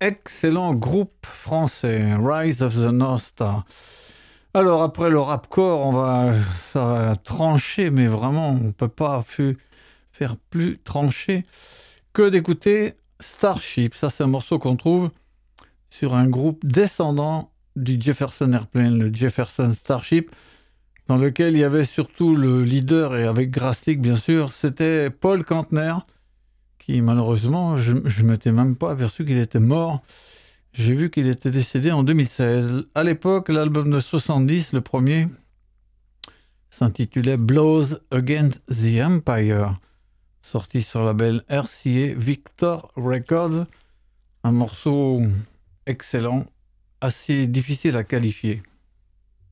Excellent groupe français, Rise of the North Star. Alors après le rapcore, ça va trancher, mais vraiment, on ne peut pas faire plus trancher que d'écouter Starship. Ça, c'est un morceau qu'on trouve sur un groupe descendant du Jefferson Airplane, le Jefferson Starship, dans lequel il y avait surtout le leader, et avec Graslick bien sûr, c'était Paul Kantner, qui malheureusement, je ne m'étais même pas aperçu qu'il était mort. J'ai vu qu'il était décédé en 2016. À l'époque, l'album de 70, le premier, s'intitulait Blows Against the Empire, sorti sur le label RCA Victor Records. Un morceau excellent, assez difficile à qualifier.